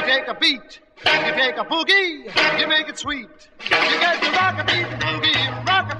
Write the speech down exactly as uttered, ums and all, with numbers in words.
take a beat, you take a boogie, you make it sweet. You get the rock a beat, boogie, rock a